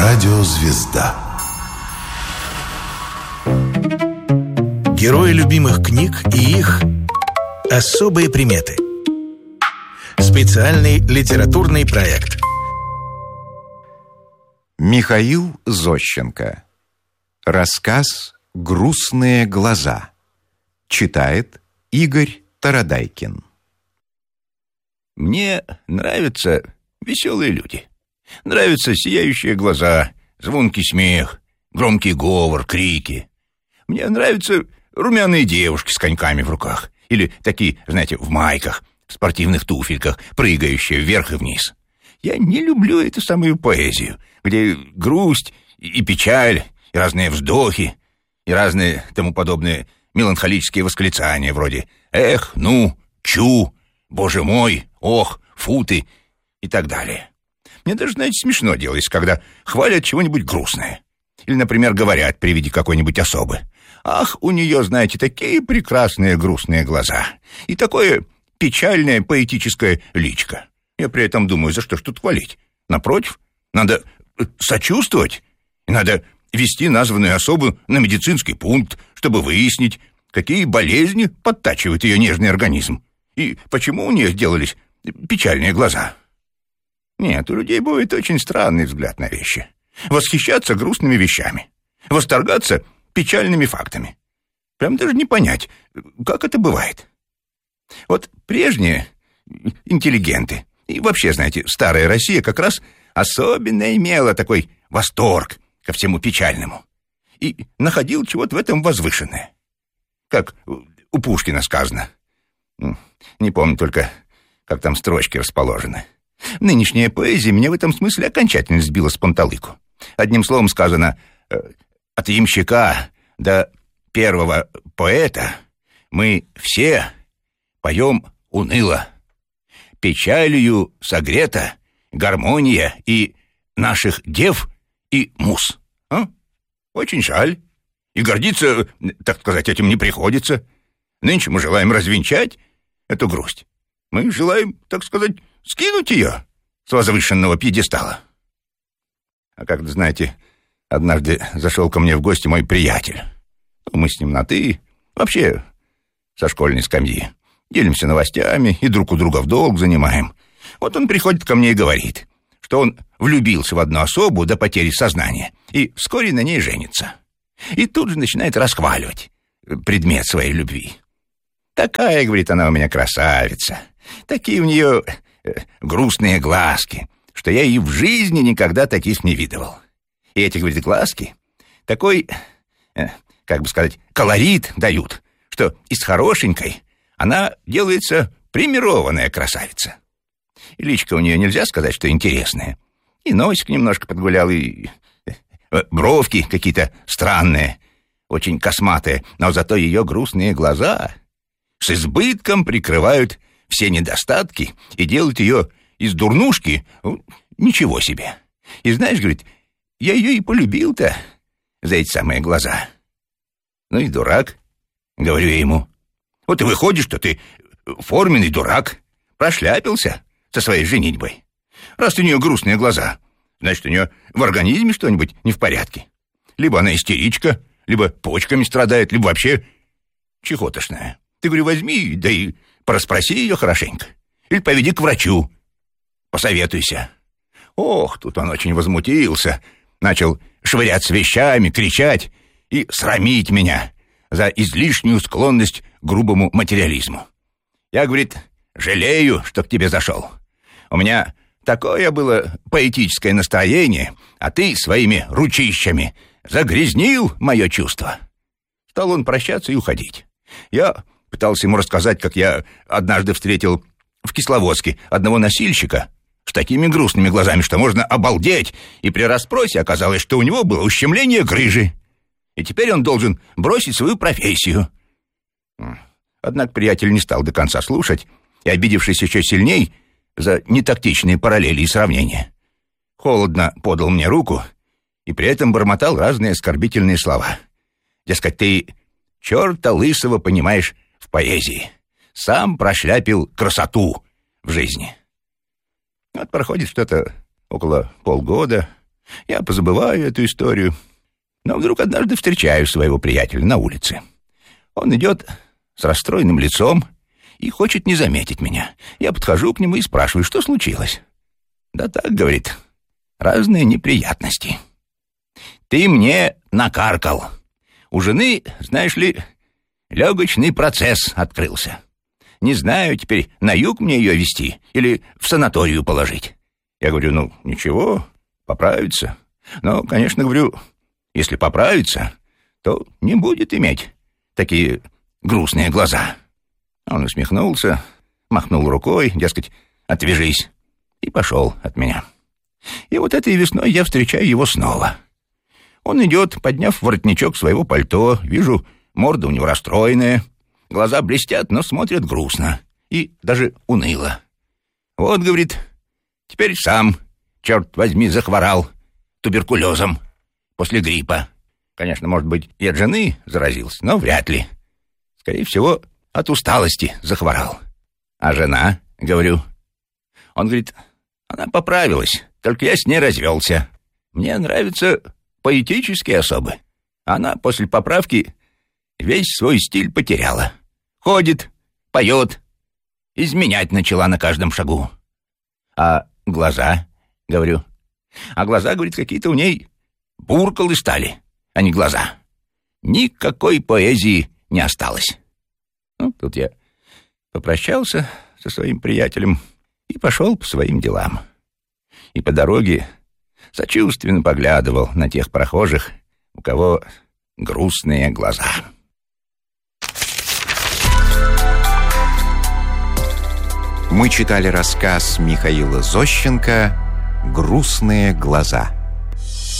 Радиозвезда. Герои любимых книг и их особые приметы. Специальный литературный проект. Михаил Зощенко. Рассказ «Грустные глаза». Читает Игорь Тарадайкин. Мне нравятся веселые люди. Нравятся сияющие глаза, звонкий смех, громкий говор, крики. Мне нравятся румяные девушки с коньками в руках. Или такие, знаете, в майках, в спортивных туфельках, прыгающие вверх и вниз. Я не люблю эту самую поэзию, где грусть и печаль, и разные вздохи, и разные тому подобные меланхолические восклицания вроде «эх», «ну», «чу», «боже мой», «ох», «фу ты» и так далее. Мне даже, знаете, смешно делается, когда хвалят чего-нибудь грустное. Или, например, говорят при виде какой-нибудь особы: «Ах, у нее, знаете, такие прекрасные грустные глаза и такое печальное поэтическое личико». Я при этом думаю, за что ж тут хвалить? Напротив, надо сочувствовать, и надо вести названную особу на медицинский пункт, чтобы выяснить, какие болезни подтачивают ее нежный организм и почему у нее сделались печальные глаза. Нет, у людей будет очень странный взгляд на вещи. Восхищаться грустными вещами, восторгаться печальными фактами. Прям даже не понять, как это бывает. Вот прежние интеллигенты и вообще, знаете, старая Россия как раз особенно имела такой восторг ко всему печальному и находил чего-то в этом возвышенное. Как у Пушкина сказано. Не помню только, как там строчки расположены. Нынешняя поэзия меня в этом смысле окончательно сбила с панталыку. Одним словом сказано, от ямщика до первого поэта мы все поем уныло. Печалью согрета гармония и наших дев и муз. Очень жаль. И гордиться, так сказать, этим не приходится. Нынче мы желаем развенчать эту грусть. Мы желаем, так сказать, скинуть ее с возвышенного пьедестала. А как, знаете, однажды зашел ко мне в гости мой приятель. Мы с ним на «ты», вообще со школьной скамьи. Делимся новостями и друг у друга в долг занимаем. Вот он приходит ко мне и говорит, что он влюбился в одну особу до потери сознания и вскоре на ней женится. И тут же начинает расхваливать предмет своей любви. Такая, говорит, она у меня красавица. Такие у нее грустные глазки, что я и в жизни никогда таких не видывал. И эти, говорит, глазки такой, как бы сказать, колорит дают, что из хорошенькой она делается премированная красавица. И личико у нее нельзя сказать, что интересное. И носик немножко подгулял, и бровки какие-то странные, очень косматые, но зато ее грустные глаза с избытком прикрывают все недостатки и делают ее из дурнушки ничего себе. И знаешь, говорит, я ее и полюбил-то за эти самые глаза. Ну и дурак, говорю я ему. Вот и выходит, что ты форменный дурак, прошляпился со своей женитьбой. Раз у нее грустные глаза, значит, у нее в организме что-нибудь не в порядке. Либо она истеричка, либо почками страдает, либо вообще чехотошная. Ты, говорю, возьми, да и порасспроси ее хорошенько. Или поведи к врачу, посоветуйся. Ох, тут он очень возмутился, начал швыряться вещами, кричать и срамить меня за излишнюю склонность к грубому материализму. Я, говорит, жалею, что к тебе зашел. У меня такое было поэтическое настроение, а ты своими ручищами загрязнил мое чувство. Стал он прощаться и уходить. Я пытался ему рассказать, как я однажды встретил в Кисловодске одного носильщика с такими грустными глазами, что можно обалдеть, и при расспросе оказалось, что у него было ущемление грыжи, и теперь он должен бросить свою профессию. Однако приятель не стал до конца слушать и, обидевшись еще сильней за нетактичные параллели и сравнения, холодно подал мне руку и при этом бормотал разные оскорбительные слова. Дескать, ты черта лысого понимаешь в поэзии, сам прошляпил красоту в жизни. Вот проходит что-то около полгода, Я позабываю эту историю, но вдруг однажды встречаю своего приятеля на улице. Он идет с расстроенным лицом и хочет не заметить меня. Я подхожу к нему и спрашиваю, что случилось. «Да так, — говорит, — разные неприятности. Ты мне накаркал. У жены, знаешь ли, легочный процесс открылся. Не знаю теперь, на юг мне ее везти или в санаторию положить». Я говорю, ну, ничего, поправится. Но, конечно, говорю, если поправится, то не будет иметь такие грустные глаза. Он усмехнулся, махнул рукой, дескать, отвяжись, и пошел от меня. И вот этой весной я встречаю его снова. Он идет, подняв воротничок своего пальто, вижу, морда у него расстроенная, глаза блестят, но смотрят грустно и даже уныло. Вот, говорит, теперь сам, черт возьми, захворал туберкулезом после гриппа. Конечно, может быть, и от жены заразился, но вряд ли. Скорее всего, от усталости захворал. А жена, говорю, он говорит, она поправилась, только я с ней развелся. Мне нравятся поэтические особы. Она после поправки весь свой стиль потеряла. Ходит, поет, изменять начала на каждом шагу. А глаза, говорю, говорит, какие-то у ней буркалы стали, а не глаза. Никакой поэзии не осталось. Ну, тут я попрощался со своим приятелем и пошел по своим делам. И по дороге сочувственно поглядывал на тех прохожих, у кого грустные глаза. Мы читали рассказ Михаила Зощенко «Грустные глаза».